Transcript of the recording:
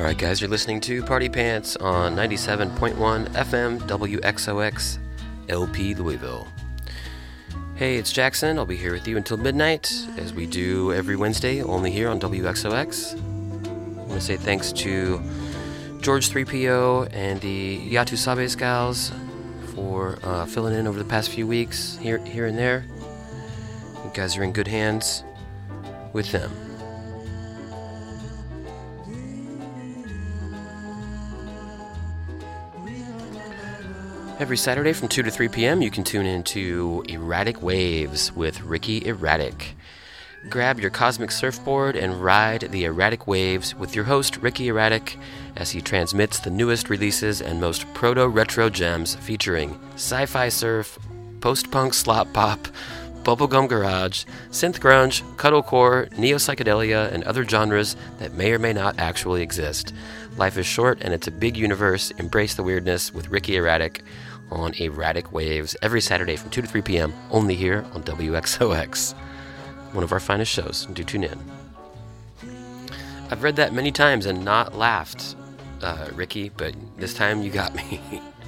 Alright guys, you're listening to Party Pants on 97.1 FM WXOX LP Louisville. Hey, it's Jackson. I'll be here with you until midnight, as we do every Wednesday, only here on WXOX. I want to say thanks to George 3PO and the Yatu Sabes gals for filling in over the past few weeks, here and there. You guys are in good hands with them. Every Saturday from 2 to 3 p.m., you can tune into Erratic Waves with Ricky Erratic. Grab your cosmic surfboard and ride the erratic waves with your host, Ricky Erratic, as he transmits the newest releases and most proto-retro gems featuring sci-fi surf, post-punk slop pop, bubblegum garage, synth grunge, cuddlecore, neo-psychedelia, and other genres that may or may not actually exist. Life is short and it's a big universe. Embrace the weirdness with Ricky Erratic on Erratic Waves every Saturday from 2 to 3 p.m. only here on WXOX. One of our finest shows. Do tune in. I've read that many times and not laughed, Ricky, but this time you got me.